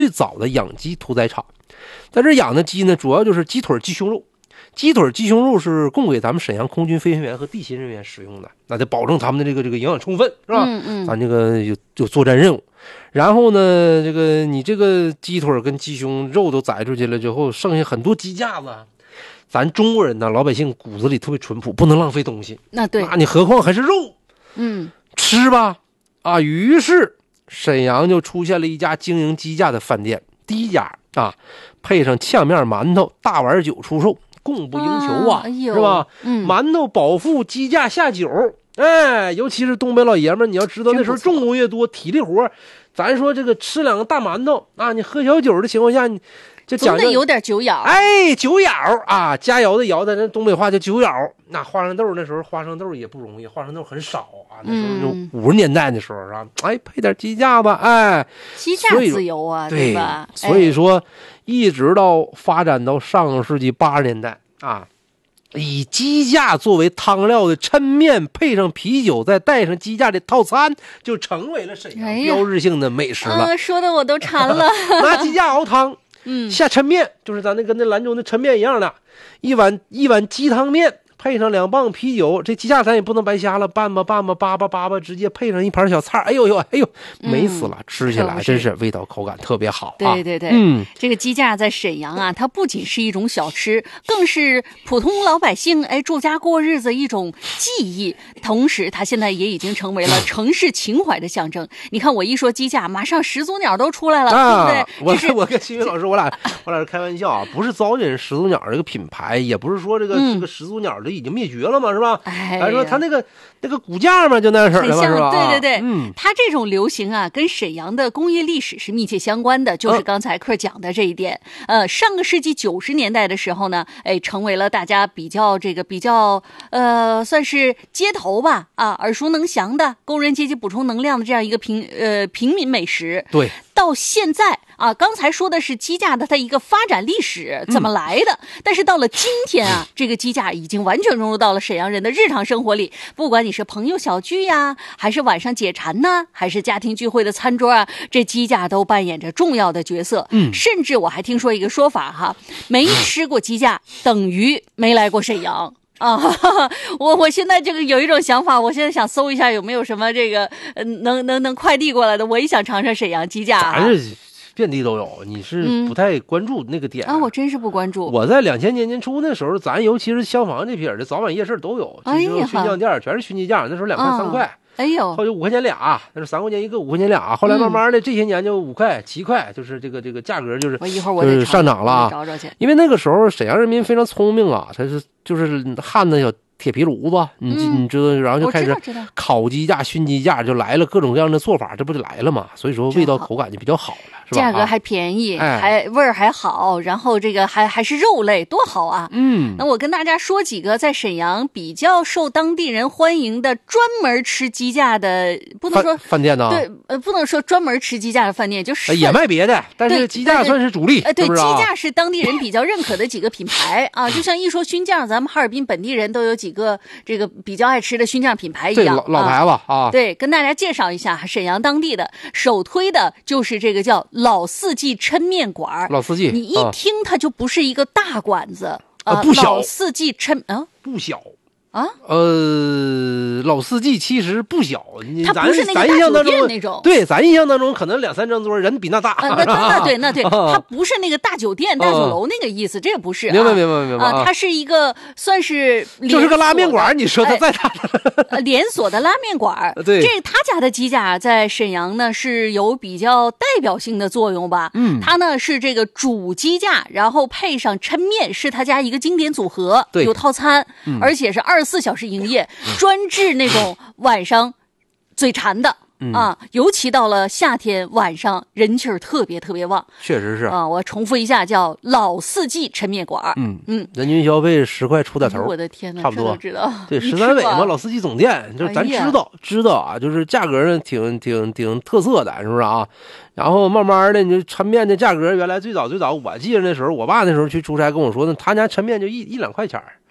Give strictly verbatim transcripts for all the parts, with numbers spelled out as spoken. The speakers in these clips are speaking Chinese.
最早的养鸡屠宰场。在这养的鸡呢，主要就是鸡腿、鸡胸肉。鸡腿、鸡胸肉是供给咱们沈阳空军飞行员和地勤人员使用的，那得保证他们的这个这个营养充分，是吧？ 嗯嗯， 咱这个有有作战任务。然后呢，这个你这个鸡腿跟鸡胸肉都宰出去了之后，剩下很多鸡架子。咱中国人呢，老百姓骨子里特别淳朴，不能浪费东西。 那对， 那你何况还是肉， 嗯， 吃吧，啊，于是沈阳就出现了一家经营鸡架的饭店，第一家啊，配上炝面馒头、大碗酒出售，供不应求啊， 啊哎、 是吧？ 嗯， 馒头饱腹，鸡架下酒。哎，尤其是东北老爷们，你要知道那时候重工业多，体力活，咱说这个吃两个大馒头啊，你喝小酒的情况下，你就讲究有点酒咬。 哎，酒咬啊，加窑的窑的，那东北话叫酒咬。那花生豆那时候花生豆也不容易，花生豆很少啊，那时候就五十年代的时候啊，哎，配点鸡架吧，哎， 鸡架自由啊， 对吧？ 所以说，哎、一直到发展到上个世纪八十年代啊。以鸡架作为汤料的抻面，配上啤酒，再带上鸡架的套餐，就成为了沈阳标志性的美食了。 哎、说的我都馋了。 拿鸡架熬汤， 嗯， 下抻面，就是咱那跟那兰州的抻面一样的，一碗一碗鸡汤面，配上两磅啤酒，这鸡架咱也不能白瞎了，拌吧拌吧扒吧扒吧，直接配上一盘小菜，哎呦呦，哎呦，美死了！嗯、吃起来真是味道口感特别好、啊。 对对对，嗯，这个鸡架在沈阳啊，它不仅是一种小吃，更是普通老百姓哎住家过日子一种记忆。同时，它现在也已经成为了城市情怀的象征。你看，我一说鸡架，马上始祖鸟都出来了， 啊、 对不对？我我跟新宇老师，我俩我俩是开玩笑啊，不是糟践始祖鸟这个品牌，也不是说这个、嗯、这个始祖鸟的。已经灭绝了嘛，是吧？ 哎， 咱说他那个那个骨架嘛，就那式儿的嘛，是吧？ 对对对， 嗯， 它这种流行啊，跟沈阳的工业历史是密切相关的，就是刚才克讲的这一点。嗯、呃，上个世纪九十年代的时候呢，哎，成为了大家比较这个比较呃，算是街头吧啊，耳熟能详的工人阶级补充能量的这样一个平呃平民美食。 对， 到现在啊，刚才说的是鸡架的它一个发展历史怎么来的，嗯、但是到了今天啊，这个鸡架已经完全融入到了沈阳人的日常生活里。不管你是朋友小聚呀，还是晚上解馋呢，还是家庭聚会的餐桌啊，这鸡架都扮演着重要的角色。 嗯， 甚至我还听说一个说法哈，没吃过鸡架等于没来过沈阳。啊，我我现在这个有一种想法，我现在想搜一下有没有什么这个呃能能能快递过来的，我也想尝尝沈阳鸡架、啊。 咱是遍地都有，你是不太关注那个点、 嗯、啊？我真是不关注。 我在两千年年初那时候，咱尤其是消防这片的早晚夜市都有， 哎呀， 熏酱店全是熏鸡架，那时候两块三块。 啊哎呦， 后就五块钱俩，那是三块钱一个，五块钱俩。后来慢慢的、嗯、这些年就五块、七块，就是这个这个价格就是我一会儿我就是上涨了。 找找去， 因为那个时候沈阳人民非常聪明啊，他是就是焊的小铁皮炉子，你、嗯、你知道，然后就开始烤鸡架、熏鸡架，就来了各种各样的做法，这不就来了嘛？所以说味道口感就比较好了，是吧？ 价格还便宜， 哎、 还味儿还好，然后这个还还是肉类，多好啊！ 嗯， 那我跟大家说几个在沈阳比较受当地人欢迎的专门吃鸡架的，不能说饭店呢， 对，呃，不能说专门吃鸡架的饭店，就是、 呃、也卖别的，但是鸡架算是主力。 呃，对， 是是啊、 鸡架是当地人比较认可的几个品牌啊，就像一说熏酱，咱们哈尔滨本地人都有几个这个比较爱吃的熏酱品牌一样， 老老牌子啊，啊。 对，跟大家介绍一下，沈阳当地的首推的就是这个叫老四季抻面馆。 老四季， 你一听它就不是一个大馆子啊，呃、不小。 老四季抻啊， 不小。 啊， 呃，老四季其实不小， 它不是那个大酒店那种， 对，咱印象当中可能两三张桌，人比那大。 啊、那那对那对，它不是那个大酒店、大酒楼那个意思，这个不是、啊。 明白明白明白啊，它是一个算是就是个拉面馆，你说它再大， 呃，连锁的拉面馆。 对， 这他家的鸡架在沈阳呢是有比较代表性的作用吧？ 嗯， 它呢是这个主鸡架，然后配上抻面，是他家一个经典组合， 对， 有套餐， 嗯、 而且是二十四小时营业。专治那种晚上嘴馋的、 嗯、 啊，尤其到了夏天晚上人气儿特别特别旺， 确实是啊。我重复一下，叫老四季抻面馆。 嗯嗯， 人均消费十块出点头、哎， 我的天哪， 差不多知道对十三尾嘛，老四季总店就是咱知道、哎、知道啊，就是价格呢挺挺挺特色的，是不是啊？然后慢慢的，你就抻面的价格，原来最早最早，我记得那时候我爸那时候去出差跟我说呢，他家抻面就一一两块钱。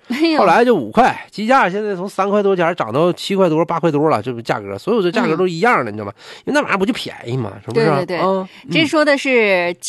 后来就五块，鸡架现在从三块多钱涨到七块多、八块多了，这不价格，所有的价格都一样的，嗯、你知道吗？因为那玩意儿不就便宜吗？是不是？ 对对对， 啊、 这说的是